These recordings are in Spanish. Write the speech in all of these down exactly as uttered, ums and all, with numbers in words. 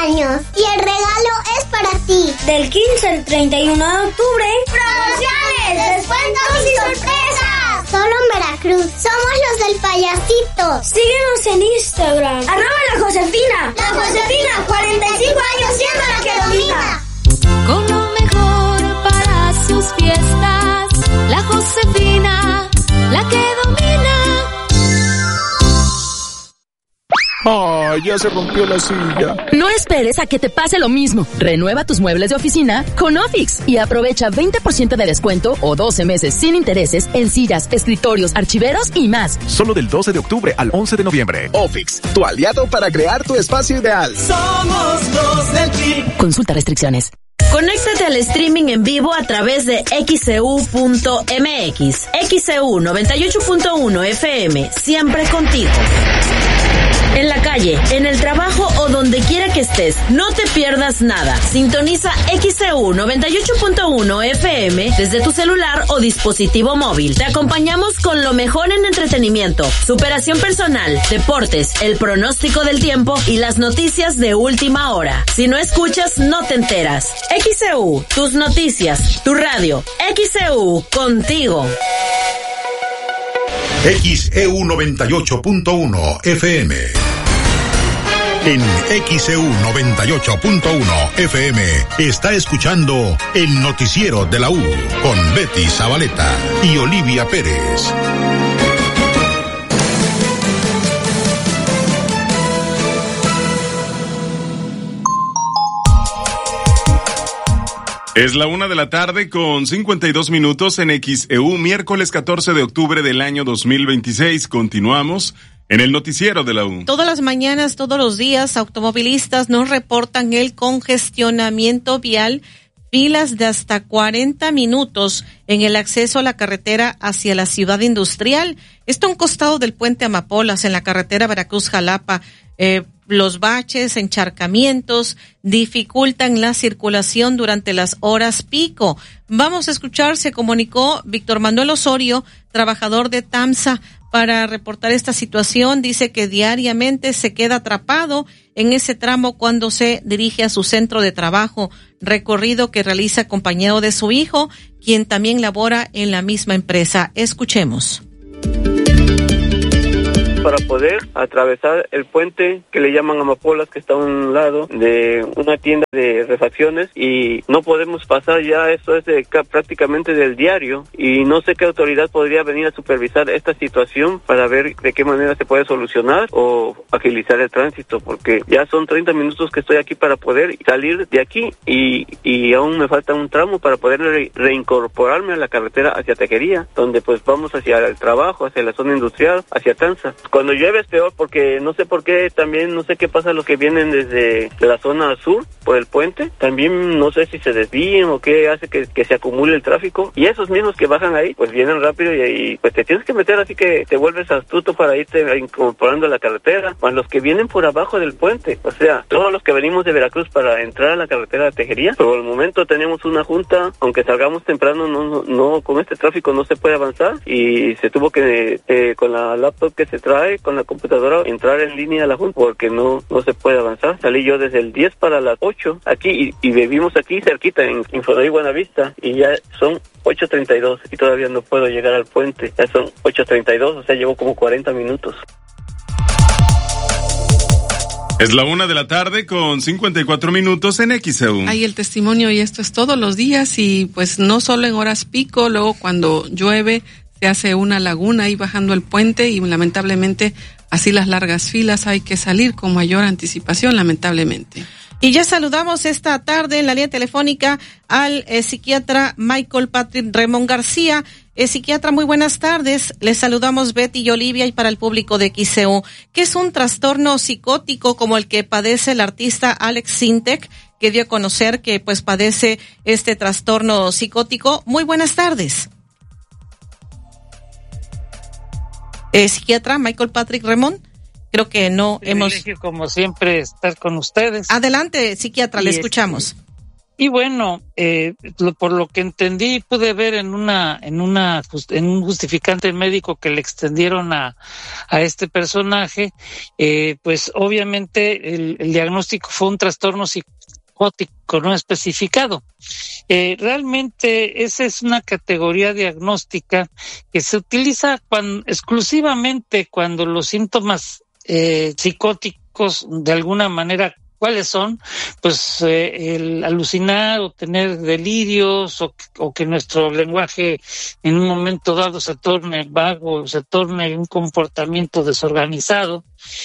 años y el regalo es para ti. Del quince al treinta y uno de octubre, promociones, descuentos y sorpresas. Solo en Veracruz. Somos los del payasito. Síguenos en Instagram. Arroba la Josefina. La Josefina, cuarenta y cinco años siendo la que domina. Con lo mejor para sus fiestas, la Josefina, la que domina. ¡Ah, ya se rompió la silla! No esperes a que te pase lo mismo. Renueva tus muebles de oficina con Ofix y aprovecha veinte por ciento de descuento o doce meses sin intereses en sillas, escritorios, archiveros y más. Solo del doce de octubre al once de noviembre. Ofix, tu aliado para crear tu espacio ideal. Somos los del P I. Consulta restricciones. Conéctate al streaming en vivo a través de x c u punto m x. X C U noventa y ocho punto uno F M, siempre contigo. En la calle, en el trabajo o donde quiera que estés, no te pierdas nada. Sintoniza X C U noventa y ocho punto uno F M desde tu celular o dispositivo móvil. Te acompañamos con lo mejor en entretenimiento, superación personal, deportes, el pronóstico del tiempo y las noticias de última hora. Si no escuchas, no te enteras. X C U, tus noticias, tu radio. X C U, contigo. X E U noventa y ocho punto uno F M. En X E U noventa y ocho punto uno F M está escuchando el noticiero de la U con Betty Zabaleta y Olivia Pérez. Es la una de la tarde con cincuenta y dos minutos en X E U, miércoles catorce de octubre del año dos mil veintiséis. Continuamos en el noticiero de la U. Todas las mañanas, todos los días, automovilistas nos reportan el congestionamiento vial, filas de hasta cuarenta minutos en el acceso a la carretera hacia la ciudad industrial. Esto a un costado del puente Amapolas en la carretera Veracruz-Jalapa. Eh, los baches, encharcamientos dificultan la circulación durante las horas pico. Vamos a escuchar, se comunicó Víctor Manuel Osorio, trabajador de TAMSA, para reportar esta situación. Dice que diariamente se queda atrapado en ese tramo cuando se dirige a su centro de trabajo, recorrido que realiza acompañado de su hijo, quien también labora en la misma empresa. Escuchemos. Para poder atravesar el puente que le llaman Amapolas, que está a un lado de una tienda de refacciones, y no podemos pasar ya. Esto es de, prácticamente del diario, y no sé qué autoridad podría venir a supervisar esta situación para ver de qué manera se puede solucionar o agilizar el tránsito, porque ya son treinta minutos que estoy aquí para poder salir de aquí y, y aún me falta un tramo para poder re, reincorporarme a la carretera hacia Tejería, donde pues vamos hacia el trabajo, hacia la zona industrial, hacia Tanza. Cuando llueve es peor, porque no sé por qué, también no sé qué pasa a los que vienen desde la zona sur por el puente, también no sé si se desvíen o qué hace que, que se acumule el tráfico, y esos mismos que bajan ahí pues vienen rápido y ahí pues te tienes que meter, así que te vuelves astuto para irte incorporando a la carretera. Para los que vienen por abajo del puente, o sea, todos los que venimos de Veracruz para entrar a la carretera de Tejería, por el momento tenemos una junta, aunque salgamos temprano, no, no, no con este tráfico no se puede avanzar, y se tuvo que eh, con la laptop que se trae, con la computadora, entrar en línea a la junta, porque no no se puede avanzar. Salí yo desde el diez para las ocho aquí, y, y vivimos aquí cerquita en Infonavit Buenavista, y ya son ocho treinta y dos y todavía no puedo llegar al puente. Ya son ocho treinta y dos, o sea, llevo como cuarenta minutos. Es la una de la tarde con cincuenta y cuatro minutos en X E U. Hay el testimonio, y esto es todos los días, y pues no solo en horas pico, luego cuando llueve se hace una laguna ahí bajando el puente, y lamentablemente así las largas filas hay que salir con mayor anticipación, lamentablemente. Y ya saludamos esta tarde en la línea telefónica al eh, psiquiatra Michael Patrick Ramón García. Eh, psiquiatra, muy buenas tardes. Les saludamos Betty y Olivia, y para el público de X E U. ¿Qué es un trastorno psicótico como el que padece el artista Alex Sintek, que dio a conocer que pues padece este trastorno psicótico? Muy buenas tardes. Eh, psiquiatra Michael Patrick Ramón. Creo que no hemos... Como siempre, estar con ustedes. Adelante, psiquiatra, y le escuchamos. Este, y bueno, eh, lo, por lo que entendí, pude ver en una, en una, en un justificante médico que le extendieron a, a este personaje, eh, pues obviamente el, el diagnóstico fue un trastorno psicótico no especificado. Eh, realmente esa es una categoría diagnóstica que se utiliza cuando, exclusivamente cuando los síntomas eh, psicóticos de alguna manera, ¿cuáles son? Pues eh, el alucinar o tener delirios o, o que nuestro lenguaje en un momento dado se torne vago, se torne un comportamiento desorganizado,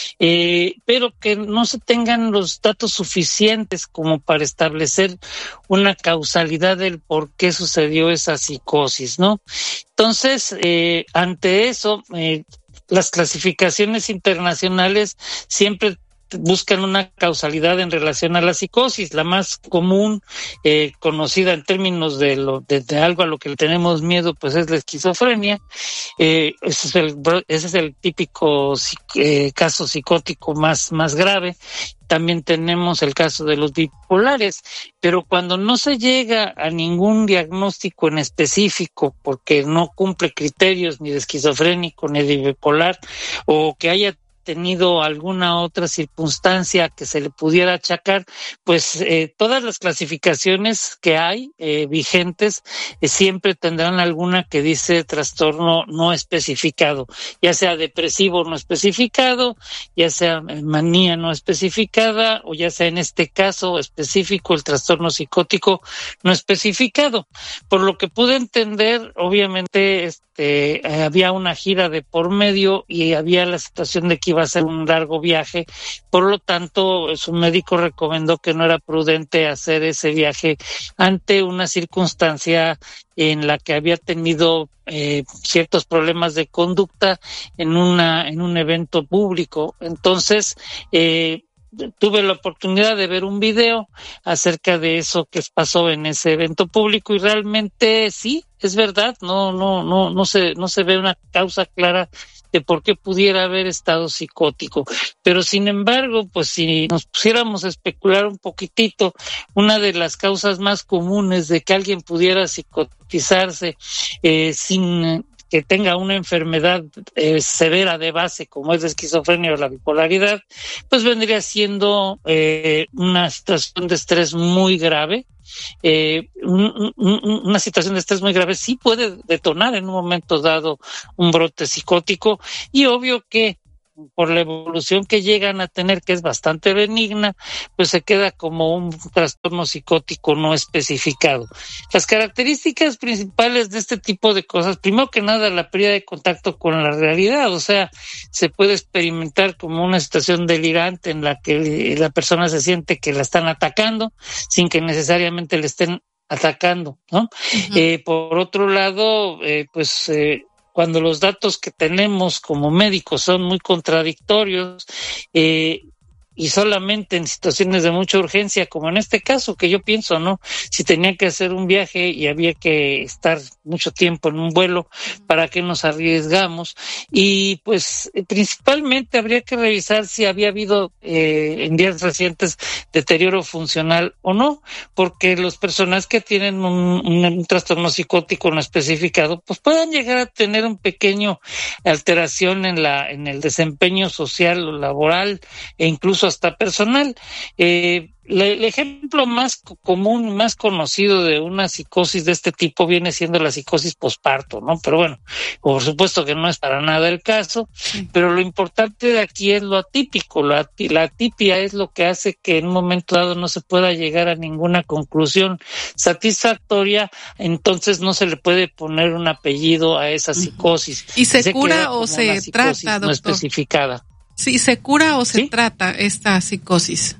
eh, pero que no se tengan los datos suficientes como para establecer una causalidad del por qué sucedió esa psicosis, ¿no? Entonces, eh, ante eso, eh, las clasificaciones internacionales siempre buscan una causalidad en relación a la psicosis. La más común, eh, conocida en términos de, lo, de, de algo a lo que le tenemos miedo, pues es la esquizofrenia. Eh, ese es el, ese es el típico eh, caso psicótico más, más grave. También tenemos el caso de los bipolares, pero cuando no se llega a ningún diagnóstico en específico, porque no cumple criterios ni de esquizofrénico ni de bipolar, o que haya tenido alguna otra circunstancia que se le pudiera achacar, pues eh, todas las clasificaciones que hay eh, vigentes eh, siempre tendrán alguna que dice trastorno no especificado, ya sea depresivo no especificado, ya sea manía no especificada, o ya sea en este caso específico el trastorno psicótico no especificado. Por lo que pude entender, obviamente este, eh, había una gira de por medio y había la situación de que iba a ser un largo viaje, por lo tanto su médico recomendó que no era prudente hacer ese viaje ante una circunstancia en la que había tenido eh, ciertos problemas de conducta en una en un evento público. Entonces eh, tuve la oportunidad de ver un video acerca de eso que pasó en ese evento público y realmente sí, es verdad, no no no no se no se ve una causa clara de por qué pudiera haber estado psicótico. Pero sin embargo, pues si nos pusiéramos a especular un poquitito, una de las causas más comunes de que alguien pudiera psicotizarse eh, sin que tenga una enfermedad eh, severa de base como es la esquizofrenia o la bipolaridad, pues vendría siendo eh, una situación de estrés muy grave. Eh, un, un, una situación de estrés muy grave sí puede detonar en un momento dado un brote psicótico, y obvio que por la evolución que llegan a tener, que es bastante benigna, pues se queda como un trastorno psicótico no especificado. Las características principales de este tipo de cosas, primero que nada, la pérdida de contacto con la realidad, o sea, se puede experimentar como una situación delirante en la que la persona se siente que la están atacando sin que necesariamente le estén atacando, ¿no? Uh-huh. Eh, por otro lado, eh, pues eh, cuando los datos que tenemos como médicos son muy contradictorios, eh, y solamente en situaciones de mucha urgencia, como en este caso que yo pienso, ¿no? Si tenía que hacer un viaje y había que estar mucho tiempo en un vuelo, ¿para qué nos arriesgamos? Y pues principalmente habría que revisar si había habido eh, en días recientes deterioro funcional o no, porque las personas que tienen un, un, un trastorno psicótico no especificado, pues puedan llegar a tener un pequeño alteración en la en el desempeño social o laboral e incluso hasta personal. Eh, le, el ejemplo más común, más conocido de una psicosis de este tipo viene siendo la psicosis posparto, ¿no? Pero bueno, por supuesto que no es para nada el caso, pero lo importante de aquí es lo atípico. La, la atipia es lo que hace que en un momento dado no se pueda llegar a ninguna conclusión satisfactoria, entonces no se le puede poner un apellido a esa psicosis. ¿Y se, se cura o se trata, doctor? No especificada. Sí, ¿se cura o se ¿Sí? trata esta psicosis?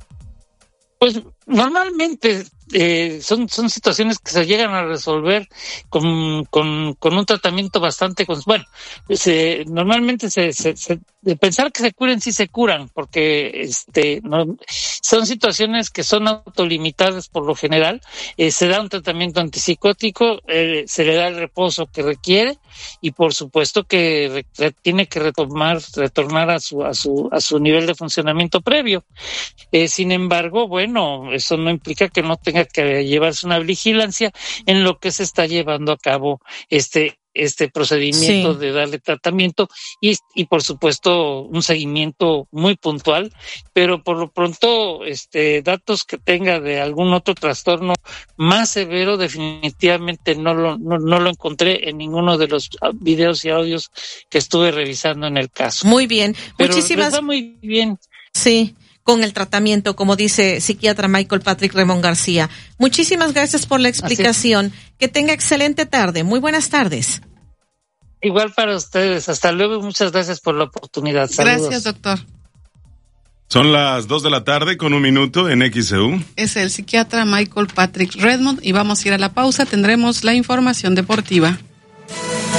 Pues normalmente eh, son son situaciones que se llegan a resolver con con, con un tratamiento bastante con, bueno se, normalmente se, se, se de pensar que se curen sí se curan, porque este no, son situaciones que son autolimitadas por lo general. Eh, se da un tratamiento antipsicótico, eh, se le da el reposo que requiere y por supuesto que re, tiene que retomar retornar a su a su a su nivel de funcionamiento previo. Eh, sin embargo, bueno, eso no implica que no tenga tenga que llevarse una vigilancia en lo que se está llevando a cabo este este procedimiento sí. de darle tratamiento y, y por supuesto un seguimiento muy puntual, pero por lo pronto este datos que tenga de algún otro trastorno más severo definitivamente no lo no, no lo encontré en ninguno de los videos y audios que estuve revisando en el caso. Muy bien, pero muchísimas les va muy bien. Sí. Con el tratamiento, como dice psiquiatra Michael Patrick Remón García. Muchísimas gracias por la explicación. Que tenga excelente tarde. Muy buenas tardes. Igual para ustedes. Hasta luego. Muchas gracias por la oportunidad. Saludos. Gracias, doctor. Son las dos de la tarde con un minuto en X E U. Es el psiquiatra Michael Patrick Redmond y vamos a ir a la pausa. Tendremos la información deportiva.